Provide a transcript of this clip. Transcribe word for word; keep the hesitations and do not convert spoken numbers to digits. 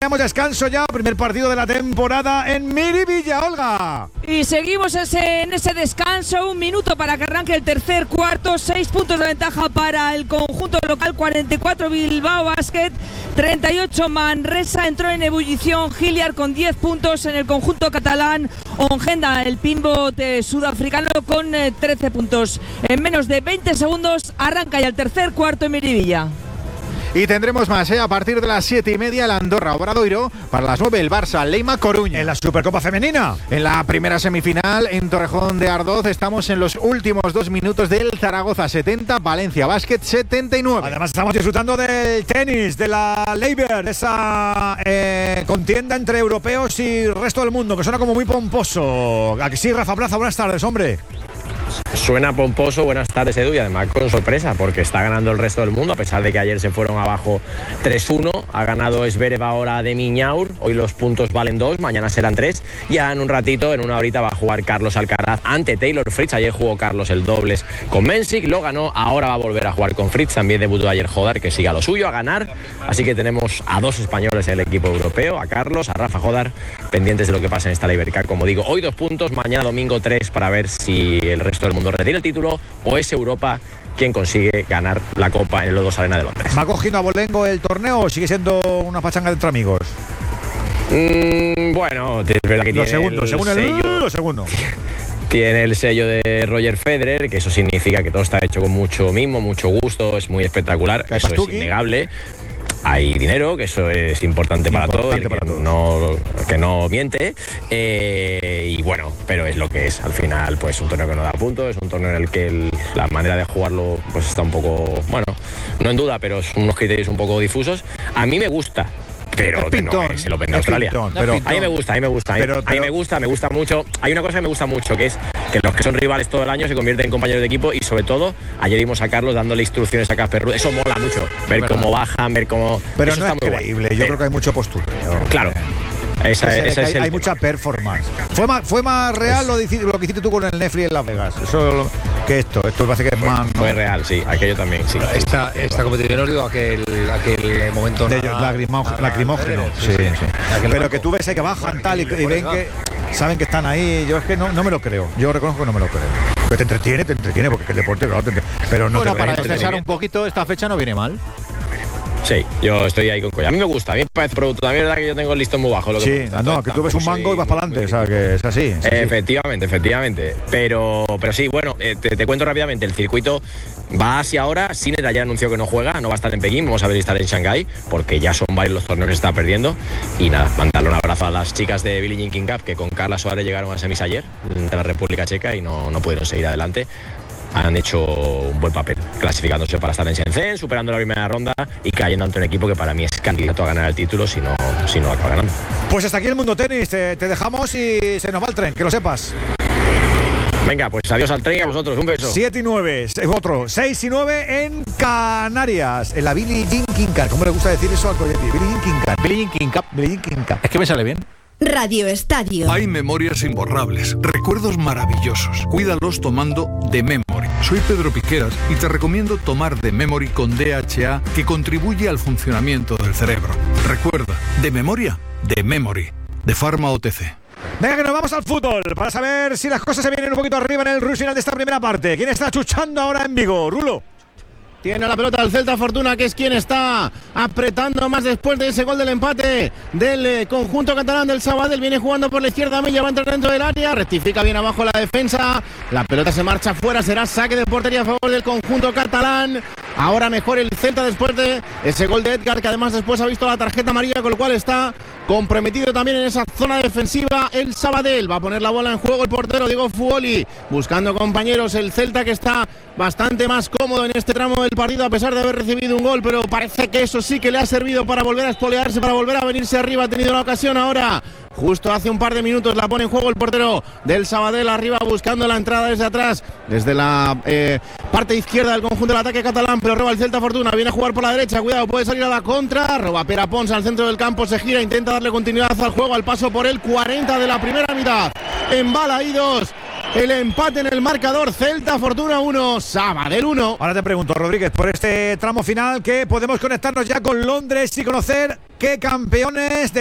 Tenemos descanso ya, primer partido de la temporada en Miribilla, Olga. Y seguimos ese, en ese descanso, un minuto para que arranque el tercer cuarto, seis puntos de ventaja para el conjunto local, cuarenta y cuatro Bilbao Basket, treinta y ocho Manresa. Entró en ebullición Hilliard con diez puntos en el conjunto catalán. Ongenda, el pivot sudafricano, con eh, trece puntos. En menos de veinte segundos arranca ya el tercer cuarto en Miribilla. Y tendremos más, ¿eh? A partir de las siete y media el Andorra Obradoiro, para las nueve el Barça Leima Coruña. En la Supercopa Femenina. En la primera semifinal en Torrejón de Ardoz estamos en los últimos dos minutos del Zaragoza setenta, Valencia Basket setenta y nueve. Además estamos disfrutando del tenis, de la Leiber, de esa eh, contienda entre europeos y el resto del mundo, que suena como muy pomposo. Aquí sí, Rafa Plaza, buenas tardes, hombre. Suena pomposo, buenas tardes, Edu, y además con sorpresa, porque está ganando el resto del mundo, a pesar de que ayer se fueron abajo tres uno. Ha ganado Zverev ahora de Miñaur, hoy los puntos valen dos, mañana serán tres, y ya en un ratito, en una horita, va a jugar Carlos Alcaraz ante Taylor Fritz. Ayer jugó Carlos el dobles con Mensik, lo ganó, ahora va a volver a jugar con Fritz. También debutó ayer Jodar, que siga lo suyo, a ganar. Así que tenemos a dos españoles en el equipo europeo, a Carlos, a Rafa Jodar, pendientes de lo que pasa en esta Leiber Cup. Como digo, hoy dos puntos, mañana domingo tres, para ver si el resto del mundo retira el título o es Europa quien consigue ganar la Copa en el Lodos Arena de Londres. ¿Va cogiendo a Bolengo el torneo o sigue siendo una pachanga entre amigos? Mm, bueno, es verdad que los tiene segundos, el según el sello, los segundos. Tiene el sello de Roger Federer, que eso significa que todo está hecho con mucho mimo, mucho gusto, es muy espectacular, eso es innegable. Hay dinero, que eso es importante, importante para todo, el que, no, que no miente, eh, y bueno, pero es lo que es. Al final, pues un torneo que no da puntos, es un torneo en el que el, la manera de jugarlo pues está un poco, bueno, no en duda, pero son unos criterios un poco difusos. A mí me gusta, pero que no es el Open de Australia. Pintón, pero, a mí me gusta, a mí me gusta, a mí, pero, pero, a mí me gusta, me gusta mucho. Hay una cosa que me gusta mucho, que es que los que son rivales todo el año se convierten en compañeros de equipo, y sobre todo, ayer vimos a Carlos dándole instrucciones a Casper Ruud. Eso mola mucho, ver cómo bajan, ver cómo... Pero no es creíble, yo creo que hay mucho postureo. Claro. Esa, es, esa hay, es el hay mucha performance. Fue más, fue más real lo, de, lo que hiciste tú con el Nefri en Las Vegas. Eso que esto, esto parece que es fue, más. ¿no? Fue real, sí. Aquello también, sí. Esta, esta competición, os digo, aquel, aquel momento de ellos, lacrimógeno. lacrimógeno sí, sí. sí. Pero que tú ves que bajan tal y, y ven que saben que están ahí. Yo es que no, no me lo creo. Yo reconozco que no me lo creo. Que te entretiene, te entretiene, porque el deporte, claro, te pero no bueno, te para descansar un poquito, esta fecha no viene mal. Sí, yo estoy ahí con Colla. A mí me gusta, a mí me parece producto. También es verdad que yo tengo el listón muy bajo. Lo que sí, no, que tú ves un mango y vas para adelante, o sea, que es así. Es así. Efectivamente, efectivamente. Pero, pero sí, bueno, eh, te, te cuento rápidamente. El circuito va hacia ahora. Sinner ya anunció que no juega, no va a estar en Pekín. Vamos a ver si estará en Shanghái, porque ya son varios los torneos que está perdiendo. Y nada, mandarle un abrazo a las chicas de Billie Jean King Cup, que con Carla Suárez llegaron a semis ayer, de la República Checa, y no, no pudieron seguir adelante. Han hecho un buen papel, clasificándose para estar en Shenzhen, superando la primera ronda y cayendo ante un equipo que para mí es candidato a ganar el título si no, si no acaba ganando. Pues hasta aquí el Mundo Tenis, te, te dejamos y se nos va el tren, que lo sepas. Venga, pues adiós al tren y a vosotros, un beso. siete y nueve, otro, seis y nueve en Canarias, en la Billie Jean King Cup. ¿Cómo le gusta decir eso al Coyetti? Billie Jean King Cup. Billie Jean King Cup. Billie Jean King Cup. Es que me sale bien. Radio Estadio. Hay memorias imborrables, recuerdos maravillosos. Cuídalos tomando The Memory. Soy Pedro Piqueras y te recomiendo tomar The Memory con D H A, que contribuye al funcionamiento del cerebro. Recuerda, de memoria, The Memory, de Pharma O T C. Venga, que nos vamos al fútbol para saber si las cosas se vienen un poquito arriba en el rush final de esta primera parte. ¿Quién está chuchando ahora en Vigo? Rulo. Tiene la pelota el Celta Fortuna, que es quien está apretando más después de ese gol del empate del eh, conjunto catalán del Sabadell. Viene jugando por la izquierda, Mella va a entrar dentro del área, rectifica bien abajo la defensa, la pelota se marcha fuera, será saque de portería a favor del conjunto catalán. Ahora mejor el Celta después de ese gol de Edgar, que además después ha visto la tarjeta amarilla, con lo cual está comprometido también en esa zona defensiva el Sabadell. Va a poner la bola en juego el portero Diego Fuoli, buscando compañeros. El Celta, que está bastante más cómodo en este tramo del partido, a pesar de haber recibido un gol, pero parece que eso sí que le ha servido para volver a espolearse, para volver a venirse arriba. Ha tenido la ocasión ahora, justo hace un par de minutos, la pone en juego el portero del Sabadell, arriba buscando la entrada desde atrás, desde la eh, parte izquierda del conjunto del ataque catalán, pero roba el Celta Fortuna, viene a jugar por la derecha, cuidado, puede salir a la contra, roba Pere Pons al centro del campo, se gira, intenta darle continuidad al juego, al paso por el cuarenta de la primera mitad. Embalaídos el empate en el marcador. Celta Fortuna uno, Sabadell uno. Ahora te pregunto, Rodríguez, por este tramo final, que podemos conectarnos ya con Londres y conocer qué campeones de